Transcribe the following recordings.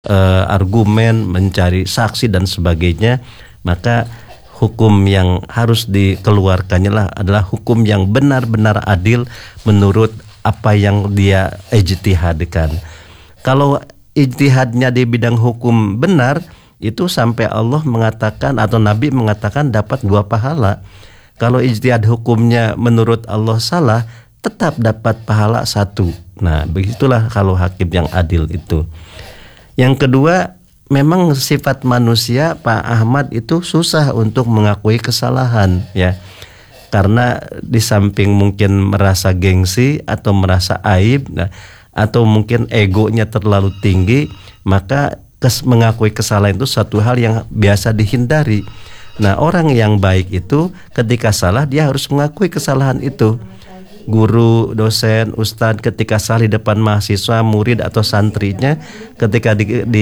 argumen, mencari saksi dan sebagainya, maka hukum yang harus dikeluarkannya adalah hukum yang benar-benar adil menurut apa yang dia ijtihadkan. Kalau ijtihadnya di bidang hukum benar, itu sampai Allah mengatakan atau Nabi mengatakan dapat 2 pahala. Kalau ijtihad hukumnya menurut Allah salah, tetap dapat pahala 1. Nah, begitulah kalau hakim yang adil itu. Yang kedua, memang sifat manusia Pak Ahmad itu susah untuk mengakui kesalahan ya. Karena di samping mungkin merasa gengsi atau merasa aib, atau mungkin egonya terlalu tinggi, maka mengakui kesalahan itu satu hal yang biasa dihindari. Nah, orang yang baik itu ketika salah dia harus mengakui kesalahan itu. Guru, dosen, ustadz ketika salah di depan mahasiswa, murid atau santrinya, ketika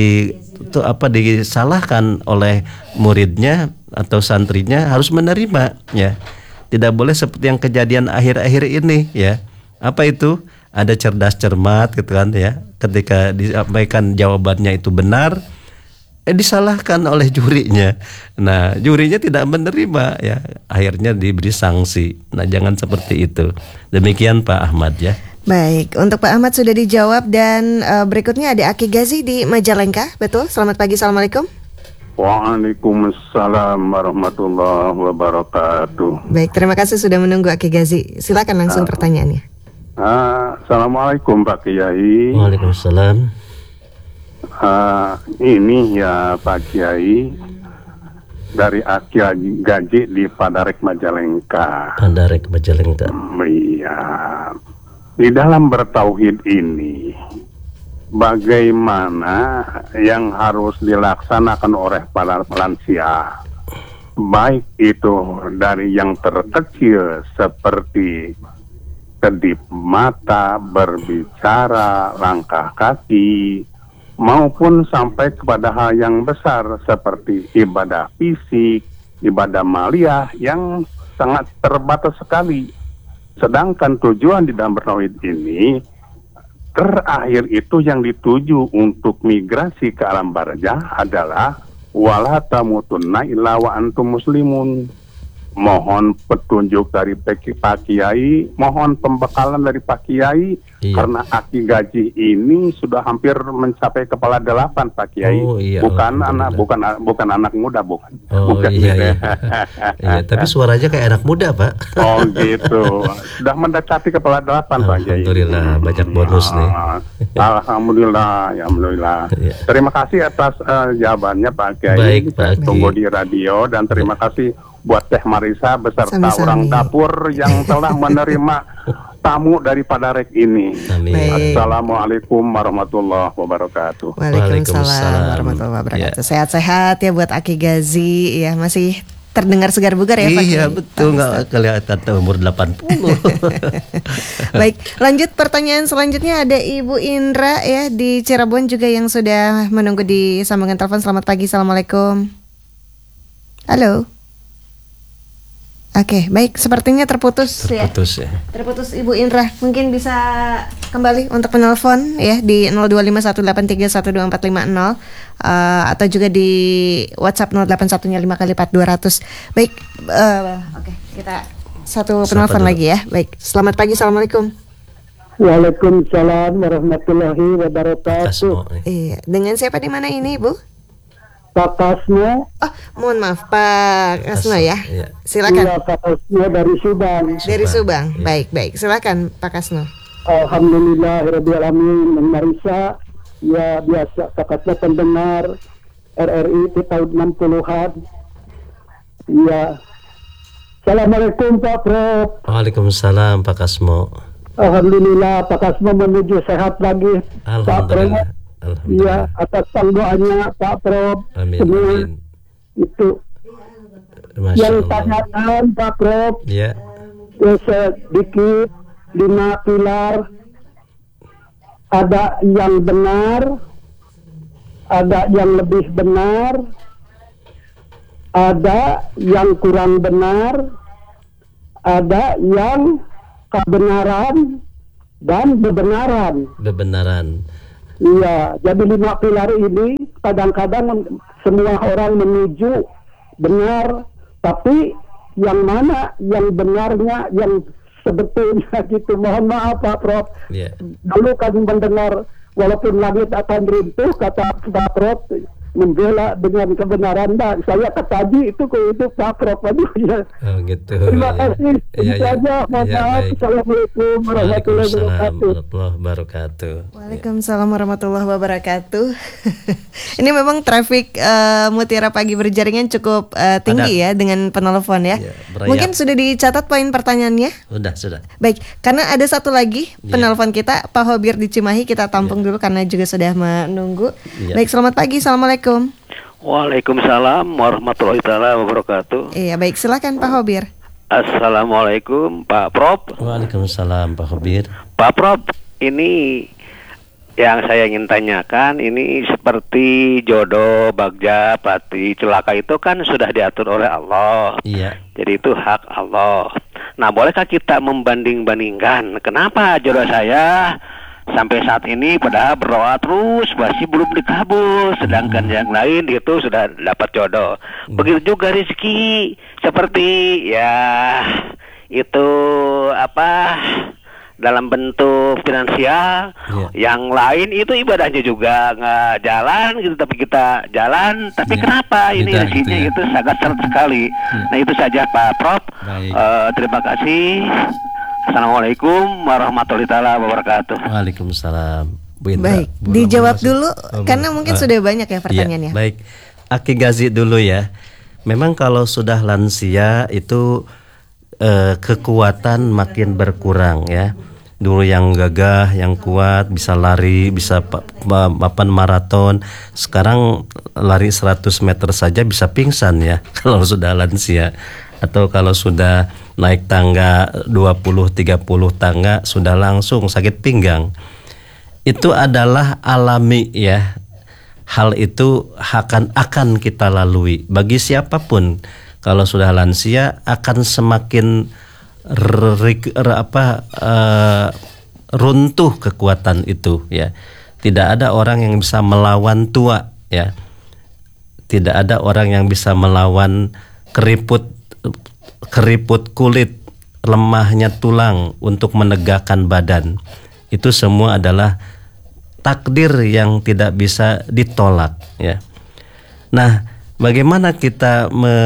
disalahkan oleh muridnya atau santrinya harus menerima ya. Tidak boleh seperti yang kejadian akhir-akhir ini ya. Apa itu? Ada cerdas cermat gitu kan ya. Ketika disampaikan jawabannya itu benar, disalahkan oleh jurinya. Nah, jurinya tidak menerima ya. Akhirnya diberi sanksi. Nah, jangan seperti itu. Demikian Pak Ahmad ya. Baik, untuk Pak Ahmad sudah dijawab. Dan berikutnya ada Aki Gazi di Majalengka. Betul? Selamat pagi, Assalamualaikum. Waalaikumsalam warahmatullahi wabarakatuh. Baik, terima kasih sudah menunggu Aki Gazi. Silakan langsung pertanyaannya. Assalamualaikum Pak Kiai. Waalaikumsalam. Ini ya Pak Kiai, dari Aki Gaji di Padarek Majalengka. Padarek Majalengka. Iya. Di dalam bertauhid ini, bagaimana yang harus dilaksanakan oleh para lansia, baik itu dari yang terkecil seperti kedip mata, berbicara, langkah kaki, maupun sampai kepada hal yang besar seperti ibadah fisik, ibadah maliyah yang sangat terbatas sekali. Sedangkan tujuan di dalam bertauhid ini terakhir itu yang dituju untuk migrasi ke alam barzah adalah wala tamutunna illa wa antum muslimun. Mohon petunjuk dari Pak Kiai, mohon pembekalan dari Pak Kiai, karena Aki Gaji ini sudah hampir mencapai kepala 8 Pak Kiai. Bukan anak muda, bukan. Iya. Tapi suaranya kayak anak muda, Pak. Oh gitu. Sudah mendekati kepala 8 Pak Kiai. Alhamdulillah, banyak bonus nih. Alhamdulillah. Terima kasih atas jawabannya Pak Kiai. Baik, Pak. Tunggu di radio dan terima kasih buat Teh Marisa beserta Sama-sama. orang dapur yang telah menerima tamu dari Padarek ini. Amin. Assalamualaikum warahmatullahi wabarakatuh. Waalaikumsalam warahmatullahi wabarakatuh. Sehat-sehat ya buat Aki Gazi ya, masih terdengar segar bugar ya Pak. Iya betul, nggak kelihatan umur 80. Baik, lanjut pertanyaan selanjutnya ada Ibu Indra ya di Cirebon juga yang sudah menunggu di sambungan telepon. Selamat pagi, Assalamualaikum. Halo. Oke, baik, sepertinya terputus ya. Terputus Ibu Indra. Mungkin bisa kembali untuk penelpon ya di 0251831245 atau juga di WhatsApp 0815 Baik, oke, kita satu penelpon lagi ya. Baik, selamat pagi, Assalamualaikum. Waalaikumsalam warahmatullahi wabarakatuh. Iya, dengan siapa di mana ini, Bu? Pak Kasno. Oh, mohon maaf Pak Kasno ya. Silakan. Iya, Pak Kasno dari Subang. Dari Subang. Baik. Silakan Pak Kasno. Alhamdulillahirabbil alamin. Marisa, ya biasa Pak Kasno pendengar RRI di tahun 60-an. Iya. Assalamualaikum Pak Prof. Waalaikumsalam Pak Kasmo. Alhamdulillah Pak Kasno menuju sehat lagi. Alhamdulillah. Iya, atas tanggungnya Pak Prof. Amin. Itu yang tanyakan Pak Prof. Ya. Sedikit 5 pilar, ada yang benar, ada yang lebih benar, ada yang kurang benar, ada yang kebenaran dan kebenaran. Iya, jadi 5 pilar ini kadang-kadang semua orang menuju benar, tapi yang mana yang benarnya, yang sebetulnya gitu. Mohon maaf Pak Prof. Yeah. Dulu kan mendengar walaupun langit akan runtuh, kata Pak Prof, membela dengan kebenaran. Nah, saya ketaji itu Pak Prof. Aduh, ya. Oh gitu. Terima kasih. Iya, Itu iya. aja. Mohon Iya, maaf. baik. Assalamualaikum warahmatullahi Waalaikumsalam wabarakatuh. warahmatullahi wabarakatuh. Waalaikumsalam warahmatullahi wabarakatuh. Ini memang traffic Mutiara Pagi Berjaringan cukup tinggi ya dengan penelpon ya. Iya, berayap. Mungkin sudah dicatat poin pertanyaannya. Sudah. Baik, karena ada satu lagi Iya. penelpon kita, Pak Hobir di Cimahi, kita tampung dulu karena juga sudah menunggu. Iya. Baik, selamat pagi, assalamualaikum. Waalaikumsalam warahmatullahi taala wabarakatuh. Iya, baik, silakan Pak Hobir. Assalamualaikum Pak Prof. Waalaikumsalam Pak Hobir. Pak Prof, ini yang saya ingin tanyakan, ini seperti jodoh, bagja, pati, celaka itu kan sudah diatur oleh Allah. Iya. Jadi itu hak Allah. Nah, bolehkah kita membanding-bandingkan kenapa jodoh saya sampai saat ini padahal berdoa terus masih belum dikabul, sedangkan yang lain itu sudah dapat jodoh. Begitu juga rezeki, seperti ya itu dalam bentuk finansial. Yang lain itu ibadahnya juga nggak jalan gitu, tapi kita jalan. Tapi kenapa ini Beda rezekinya gitu ya. itu sangat seret sekali. Nah, itu saja Pak Prof. Baik. Terima kasih. Assalamualaikum warahmatullahi taala wabarakatuh. Waalaikumsalam. Bu Indra, Baik, Bu dijawab Rahman dulu masih- karena mungkin sudah banyak ya pertanyaannya. Iya, baik. Aki Gazi dulu ya. Memang kalau sudah lansia itu kekuatan makin berkurang ya. Dulu yang gagah, yang kuat, bisa lari, bisa maraton. Sekarang lari 100 meter saja bisa pingsan ya kalau sudah lansia. Atau kalau sudah naik tangga 20-30 tangga sudah langsung sakit pinggang. Itu adalah alami ya. Hal itu akan kita lalui bagi siapapun. Kalau sudah lansia akan semakin runtuh kekuatan itu ya. Tidak ada orang yang bisa melawan tua ya. Tidak ada orang yang bisa melawan keriput kulit, lemahnya tulang untuk menegakkan badan. Itu semua adalah takdir yang tidak bisa ditolak ya. Nah, bagaimana kita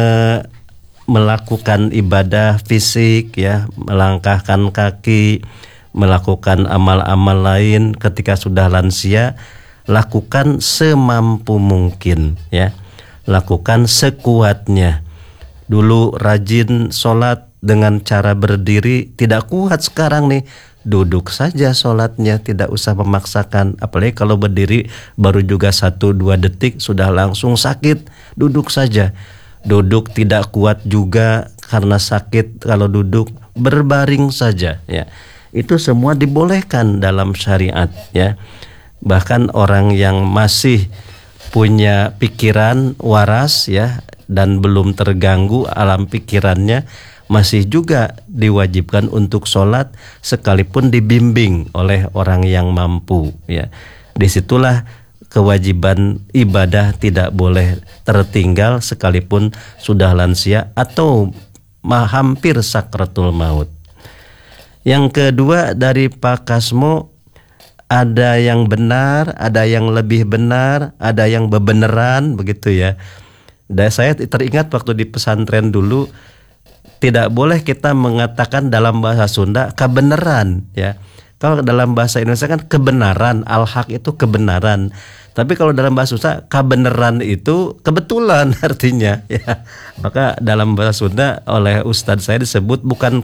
melakukan ibadah fisik ya, melangkahkan kaki, melakukan amal-amal lain ketika sudah lansia? Lakukan semampu mungkin ya. Lakukan sekuatnya. Dulu rajin sholat dengan cara berdiri, tidak kuat sekarang nih, duduk saja sholatnya, tidak usah memaksakan. Apalagi kalau berdiri baru juga 1-2 detik sudah langsung sakit. Duduk saja. Duduk tidak kuat juga karena sakit kalau duduk, berbaring saja ya. Itu semua dibolehkan dalam syariat ya. Bahkan orang yang masih punya pikiran waras ya dan belum terganggu alam pikirannya masih juga diwajibkan untuk sholat sekalipun dibimbing oleh orang yang mampu ya. Disitulah kewajiban ibadah tidak boleh tertinggal sekalipun sudah lansia atau hampir sakratul maut. Yang kedua dari Pak Kasmo, ada yang benar, ada yang lebih benar, ada yang bebeneran begitu ya. Dan saya teringat waktu di pesantren dulu, tidak boleh kita mengatakan dalam bahasa Sunda kebenaran ya. Kalau dalam bahasa Indonesia kan kebenaran, al-haq itu kebenaran. Tapi kalau dalam bahasa Sunda kebenaran itu kebetulan artinya ya. Maka dalam bahasa Sunda oleh ustadz saya disebut bukan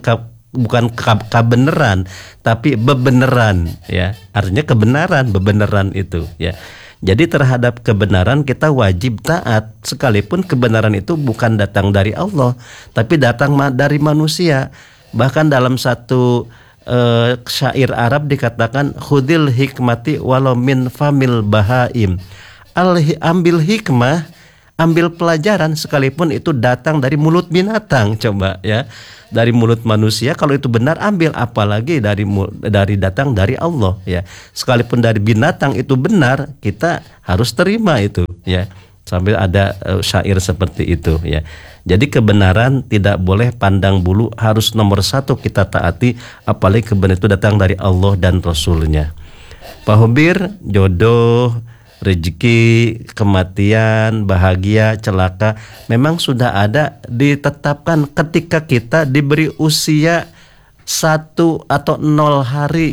kebenaran tapi bebeneran ya. Artinya kebenaran, bebeneran itu ya. Jadi terhadap kebenaran kita wajib taat sekalipun kebenaran itu bukan datang dari Allah tapi datang dari manusia. Bahkan dalam satu syair Arab dikatakan khudil hikmati walau min famil bahaim. Ambil hikmah, ambil pelajaran sekalipun itu datang dari mulut binatang, coba ya. Dari mulut manusia kalau itu benar ambil, apalagi dari datang dari Allah ya. Sekalipun dari binatang itu benar, kita harus terima itu ya. Sambil ada syair seperti itu ya. Jadi kebenaran tidak boleh pandang bulu, harus nomor satu kita taati, apalagi kebenaran itu datang dari Allah dan Rasulnya. Pak Hobir, jodoh, rezeki, kematian, bahagia, celaka memang sudah ada ditetapkan ketika kita diberi usia 1 atau 0 hari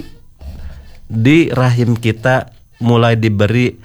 di rahim kita, mulai diberi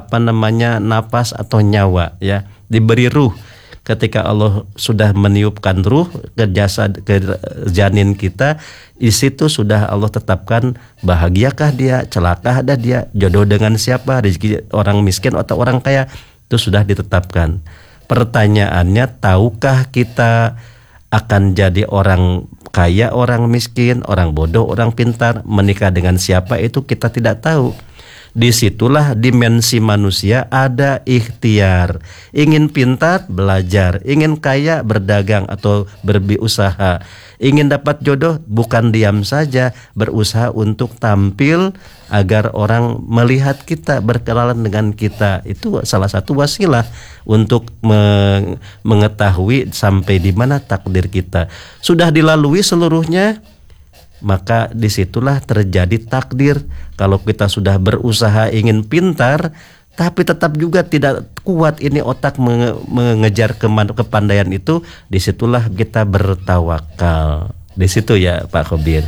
napas atau nyawa ya, diberi ruh. Ketika Allah sudah meniupkan ruh ke jasad, ke janin kita, di situ sudah Allah tetapkan bahagiakah dia, celaka ada dia, jodoh dengan siapa, rezeki orang miskin atau orang kaya, itu sudah ditetapkan. Pertanyaannya, tahukah kita akan jadi orang kaya, orang miskin, orang bodoh, orang pintar, menikah dengan siapa, itu kita tidak tahu. Disitulah dimensi manusia ada ikhtiar. Ingin pintar, belajar. Ingin kaya, berdagang atau berusaha. Ingin dapat jodoh, bukan diam saja, berusaha untuk tampil agar orang melihat kita, berkenalan dengan kita. Itu salah satu wasilah untuk mengetahui sampai di mana takdir kita. Sudah dilalui seluruhnya, maka disitulah terjadi takdir. Kalau kita sudah berusaha ingin pintar, tapi tetap juga tidak kuat ini otak mengejar kepandaian itu, disitulah kita bertawakal. Di situ ya Pak Khobir.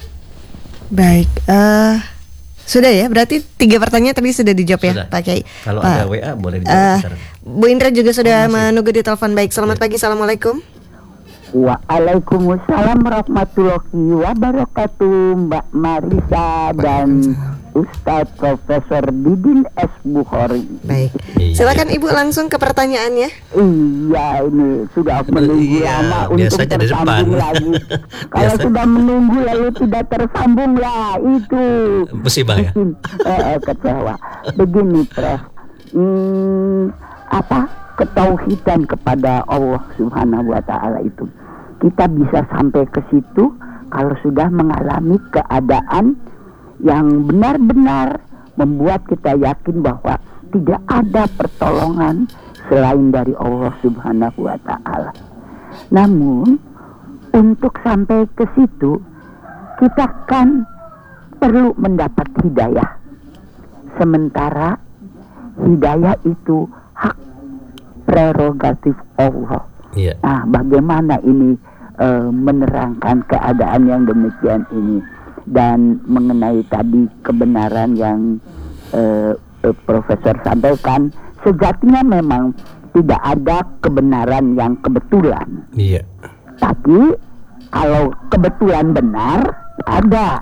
Baik, sudah ya, berarti 3 pertanyaan tadi sudah dijawab ya Sudah. Pak Kiai. Kalau ada WA boleh dijawab. Bu Indra juga sudah menunggu di telepon. Baik, selamat pagi, assalamualaikum. Waalaikumsalam warahmatullahi wabarakatuh, Mbak Marisa dan Ustadz Profesor Didin S. Bukhari. Baik, silakan Ibu langsung ke pertanyaannya. Iya, ini sudah menunggu lama untuk tersambung lagi. Kalau sudah menunggu lalu tidak tersambung lah, itu musibah ya. Kecewa. Begini, Prof. Ketauhidan kepada Allah Subhanahu wa Ta'ala itu, kita bisa sampai ke situ kalau sudah mengalami keadaan yang benar-benar membuat kita yakin bahwa tidak ada pertolongan selain dari Allah Subhanahu wa Ta'ala. Namun untuk sampai ke situ kita kan perlu mendapat hidayah. Sementara hidayah itu hak prerogatif Allah. Iya. Nah, bagaimana ini menerangkan keadaan yang demikian ini, dan mengenai tadi kebenaran yang Profesor sampaikan, sejatinya memang tidak ada kebenaran yang kebetulan. Iya. Tapi kalau kebetulan benar, ada.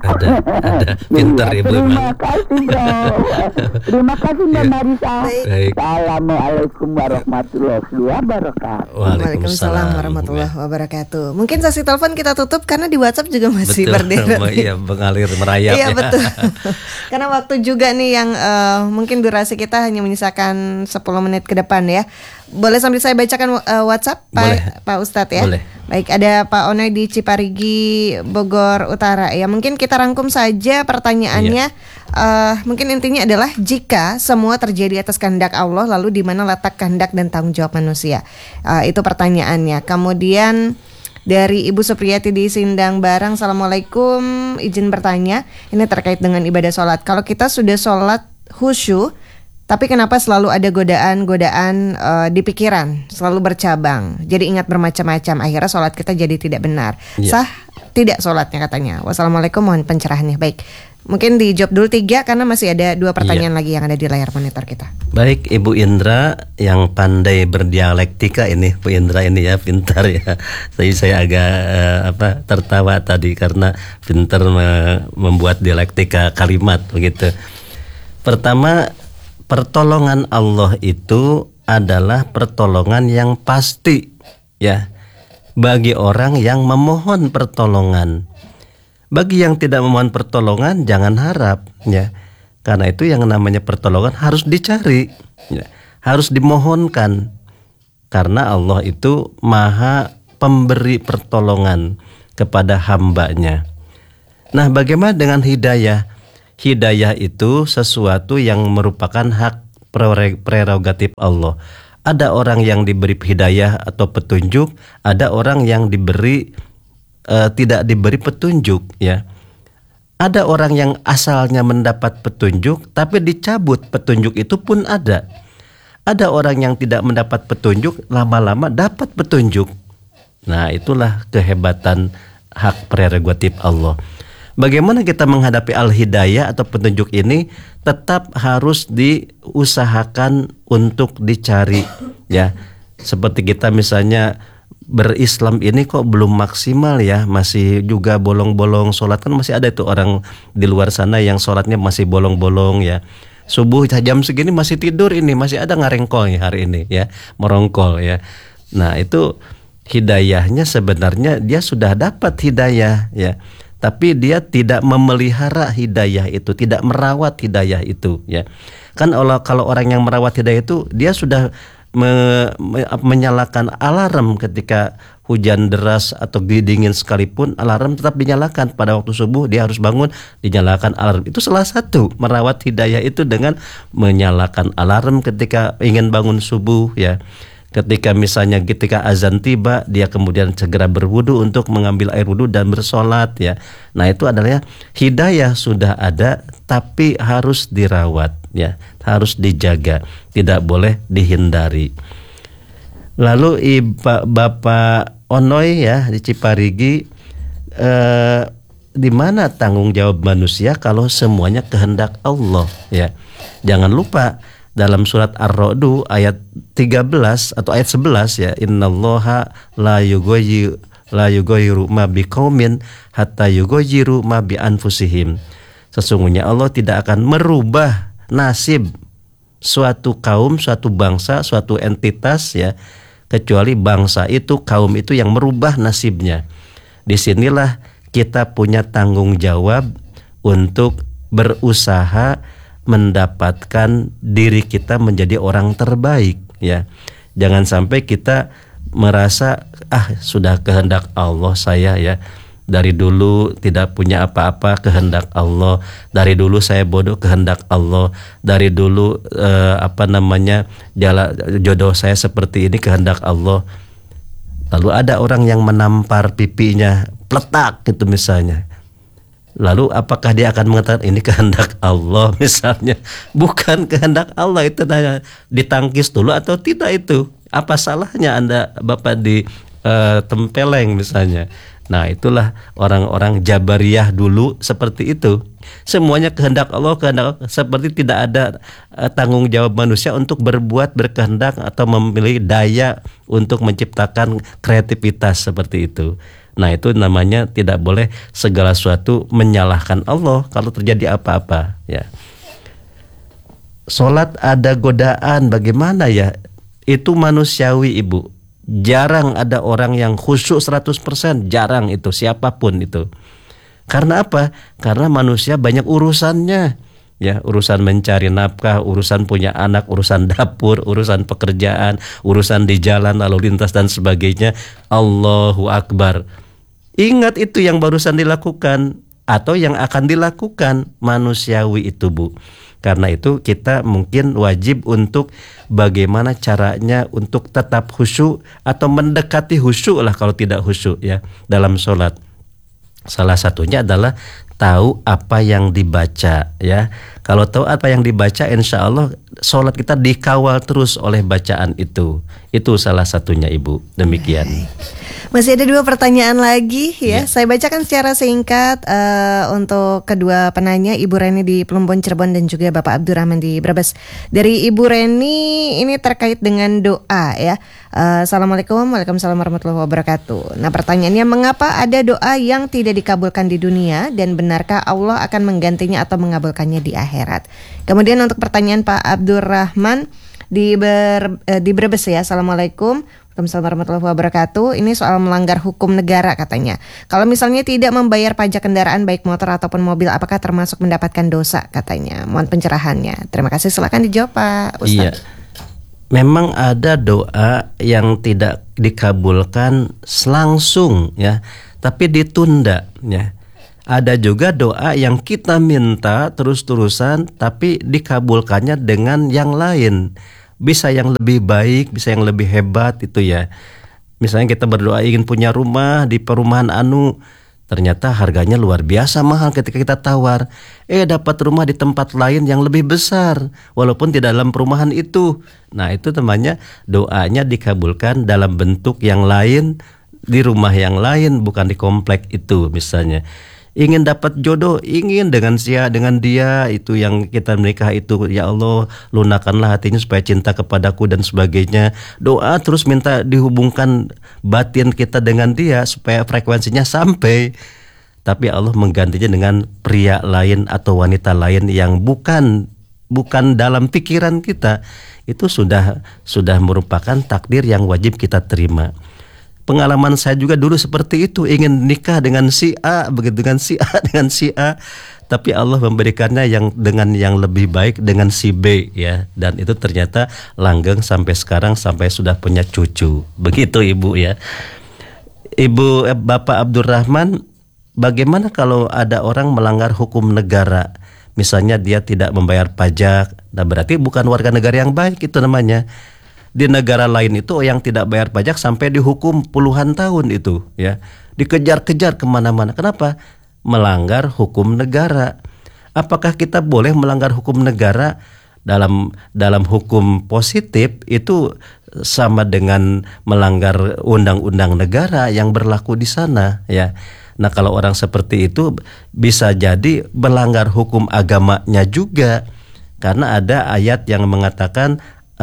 Pintar Ibu. Terima kasih, Bro. Terima kasih, Mbak Marisa. Baik. Assalamualaikum warahmatullahi wabarakatuh. Waalaikumsalam warahmatullahi wabarakatuh. Mungkin sesi telepon kita tutup karena di WhatsApp juga masih berderet. Iya, mengalir merayap. Iya, betul. Karena waktu juga nih yang mungkin durasi kita hanya menyisakan 10 menit ke depan ya. Boleh sambil saya bacakan WhatsApp Pak Ustadz ya. Boleh. Baik, ada Pak Onoy di Ciparigi, Bogor Utara. Ya, mungkin kita rangkum saja pertanyaannya. Mungkin intinya adalah jika semua terjadi atas kehendak Allah, lalu di mana letak kehendak dan tanggung jawab manusia? Itu pertanyaannya. Kemudian dari Ibu Supriyati di Sindang Barang, Assalamualaikum, izin bertanya, ini terkait dengan ibadah sholat. Kalau kita sudah sholat khusyuk, tapi kenapa selalu ada godaan-godaan di pikiran, selalu bercabang, jadi ingat bermacam-macam, akhirnya sholat kita jadi tidak benar. Sah tidak sholatnya katanya. Wassalamualaikum, mohon pencerahannya. Baik, mungkin dijawab dulu 3 karena masih ada 2 pertanyaan lagi yang ada di layar monitor kita. Baik, Ibu Indra yang pandai berdialektika ini, Bu Indra ini ya, pintar ya. Saya agak tertawa tadi karena pintar membuat dialektika kalimat begitu. Pertama, pertolongan Allah itu adalah pertolongan yang pasti ya bagi orang yang memohon pertolongan. Bagi yang tidak memohon pertolongan jangan harap ya. Karena itu yang namanya pertolongan harus dicari ya, harus dimohonkan. Karena Allah itu maha pemberi pertolongan kepada hambanya. Nah, bagaimana dengan hidayah? Hidayah itu sesuatu yang merupakan hak prerogatif Allah. Ada orang yang diberi hidayah atau petunjuk, ada orang yang diberi tidak diberi petunjuk, ya. Ada orang yang asalnya mendapat petunjuk tapi dicabut petunjuk itu pun ada. Ada orang yang tidak mendapat petunjuk, lama-lama dapat petunjuk. Nah, itulah kehebatan hak prerogatif Allah. Bagaimana kita menghadapi al-hidayah atau petunjuk ini? Tetap harus diusahakan untuk dicari, ya. Seperti kita misalnya berislam ini kok belum maksimal ya, masih juga bolong-bolong sholat. Kan masih ada itu orang di luar sana yang sholatnya masih bolong-bolong ya. Subuh jam segini masih tidur, ini masih ada ngarengkol ya hari ini ya, merongkol ya. Nah, itu hidayahnya sebenarnya dia sudah dapat hidayah ya, tapi dia tidak memelihara hidayah itu, tidak merawat hidayah itu ya. Kan kalau orang yang merawat hidayah itu dia sudah menyalakan alarm ketika hujan deras atau dingin sekalipun, alarm tetap dinyalakan. Pada waktu subuh dia harus bangun, dinyalakan alarm. Itu salah satu merawat hidayah itu dengan menyalakan alarm ketika ingin bangun subuh ya. Ketika misalnya ketika azan tiba, dia kemudian segera berwudu untuk mengambil air wudu dan bersolat ya. Nah, itu adalah hidayah sudah ada tapi harus dirawat ya, harus dijaga, tidak boleh dihindari. Lalu Bapak Onoy ya di Ciparigi, di mana tanggung jawab manusia kalau semuanya kehendak Allah ya. Jangan lupa dalam surat Ar-Ra'd ayat 13 atau ayat 11 ya, innallaha la yughayyiru ma biqaumin hatta yughayyiru ma bi anfusihim. Sesungguhnya Allah tidak akan merubah nasib suatu kaum, suatu bangsa, suatu entitas ya, kecuali bangsa itu, kaum itu yang merubah nasibnya. Disinilah kita punya tanggung jawab untuk berusaha mendapatkan diri kita menjadi orang terbaik ya. Jangan sampai kita merasa sudah kehendak Allah saya ya. Dari dulu tidak punya apa-apa, kehendak Allah. Dari dulu saya bodoh, kehendak Allah. Dari dulu jodoh saya seperti ini, kehendak Allah. Lalu ada orang yang menampar pipinya, pletak gitu misalnya. Lalu apakah dia akan mengatakan ini kehendak Allah misalnya? Bukan kehendak Allah, itu ditangkis dulu atau tidak itu? Apa salahnya Anda Bapak tempeleng misalnya? Nah, itulah orang-orang Jabariyah dulu seperti itu. Semuanya kehendak Allah, seperti tidak ada tanggung jawab manusia untuk berbuat, berkehendak atau memiliki daya untuk menciptakan kreativitas seperti itu. Nah, itu namanya tidak boleh segala sesuatu menyalahkan Allah kalau terjadi apa-apa ya. Sholat ada godaan, bagaimana ya? Itu manusiawi Ibu. Jarang ada orang yang khusyuk 100%, jarang itu, siapapun itu. Karena apa? Karena manusia banyak urusannya. Ya, urusan mencari nafkah, urusan punya anak, urusan dapur, urusan pekerjaan, urusan di jalan lalu lintas dan sebagainya. Allahu Akbar. Ingat itu yang barusan dilakukan atau yang akan dilakukan, manusiawi itu Bu. Karena itu kita mungkin wajib untuk bagaimana caranya untuk tetap khusyuk atau mendekati khusyuk lah kalau tidak khusyuk ya dalam sholat. Salah satunya adalah tahu apa yang dibaca ya. Kalau tahu apa yang dibaca, insya Allah sholat kita dikawal terus oleh bacaan itu. Itu salah satunya Ibu. Demikian. Masih ada 2 pertanyaan lagi ya. Saya bacakan secara singkat untuk kedua penanya, Ibu Reni di Plumbon Cirebon dan juga Bapak Abdurrahman di Brebes. Dari Ibu Reni ini terkait dengan doa ya. Assalamualaikum, waalaikumsalam warahmatullahi wabarakatuh. Nah, pertanyaannya, mengapa ada doa yang tidak dikabulkan di dunia dan benarkah Allah akan menggantinya atau mengabulkannya di akhirat? Kemudian untuk pertanyaan Pak Abdurrahman di Brebes ya. Assalamualaikum warahmatullahi wabarakatuh. Ini soal melanggar hukum negara katanya. Kalau misalnya tidak membayar pajak kendaraan baik motor ataupun mobil, apakah termasuk mendapatkan dosa katanya? Mohon pencerahannya. Terima kasih, silakan dijawab Pak Ustaz. Iya. memang ada doa yang tidak dikabulkan langsung ya, tapi ditunda ya. Ada juga doa yang kita minta terus-terusan tapi dikabulkannya dengan yang lain. Bisa yang lebih baik, bisa yang lebih hebat itu ya. Misalnya kita berdoa ingin punya rumah di perumahan anu, ternyata harganya luar biasa mahal ketika kita tawar. Dapat rumah di tempat lain yang lebih besar walaupun tidak dalam perumahan itu. Nah, itu namanya doanya dikabulkan dalam bentuk yang lain, di rumah yang lain, bukan di komplek itu misalnya. Ingin dapat jodoh, ingin dengan dia itu yang kita menikah itu, ya Allah lunakkanlah hatinya supaya cinta kepadaku dan sebagainya. Doa terus minta dihubungkan batin kita dengan dia supaya frekuensinya sampai. Tapi Allah menggantinya dengan pria lain atau wanita lain yang bukan dalam pikiran kita. Itu sudah merupakan takdir yang wajib kita terima. Pengalaman saya juga dulu seperti itu, ingin nikah dengan si A, begitu dengan si A, tapi Allah memberikannya dengan yang lebih baik dengan si B ya, dan itu ternyata langgeng sampai sekarang, sampai sudah punya cucu. Begitu Ibu ya. Bapak Abdurrahman, bagaimana kalau ada orang melanggar hukum negara? Misalnya dia tidak membayar pajak, nah berarti bukan warga negara yang baik itu namanya. Di negara lain itu yang tidak bayar pajak sampai dihukum puluhan tahun itu ya, dikejar-kejar kemana-mana. Kenapa? Melanggar hukum negara. Apakah kita boleh melanggar hukum negara? Dalam hukum positif itu sama dengan melanggar undang-undang negara yang berlaku di sana ya. Nah, kalau orang seperti itu bisa jadi melanggar hukum agamanya juga, karena ada ayat yang mengatakan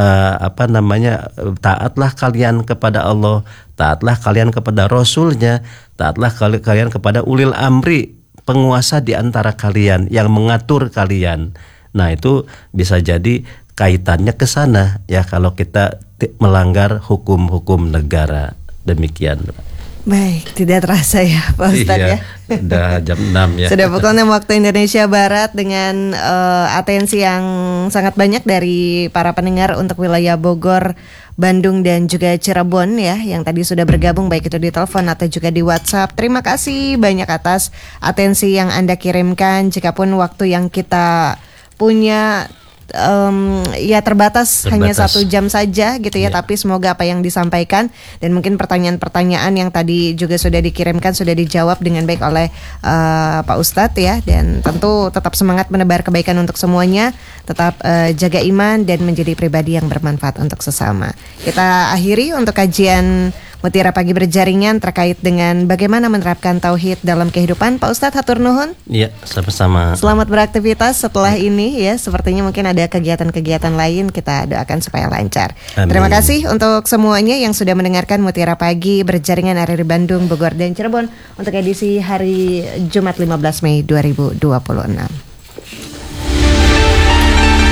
taatlah kalian kepada Allah, taatlah kalian kepada Rasulnya, taatlah kalian kepada ulil amri, penguasa di antara kalian yang mengatur kalian. Nah, itu bisa jadi kaitannya ke sana ya, kalau kita melanggar hukum-hukum negara. Demikian. Baik, tidak terasa ya Pak Ustadz ya. Udah jam 6 ya. Sudah pukul 6 waktu Indonesia Barat, dengan atensi yang sangat banyak dari para pendengar untuk wilayah Bogor, Bandung dan juga Cirebon ya, yang tadi sudah bergabung baik itu di telepon atau juga di WhatsApp. Terima kasih banyak atas atensi yang Anda kirimkan. Jikapun waktu yang kita punya ya terbatas, hanya 1 jam saja gitu ya, tapi semoga apa yang disampaikan dan mungkin pertanyaan-pertanyaan yang tadi juga sudah dikirimkan sudah dijawab dengan baik oleh Pak Ustadz ya, dan tentu tetap semangat menebar kebaikan untuk semuanya, tetap jaga iman dan menjadi pribadi yang bermanfaat untuk sesama. Kita akhiri untuk kajian Mutiara Pagi Berjaringan terkait dengan bagaimana menerapkan tauhid dalam kehidupan. Pak Ustadz, hatur nuhun. Iya, sama-sama. Selamat beraktivitas setelah ini ya. Sepertinya mungkin ada kegiatan-kegiatan lain, kita doakan supaya lancar. Amin. Terima kasih untuk semuanya yang sudah mendengarkan Mutiara Pagi Berjaringan RRI Bandung, Bogor dan Cirebon untuk edisi hari Jumat 15 Mei 2026.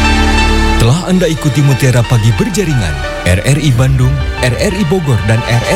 Telah Anda ikuti Mutiara Pagi Berjaringan RRI Bandung, RRI Bogor dan RRI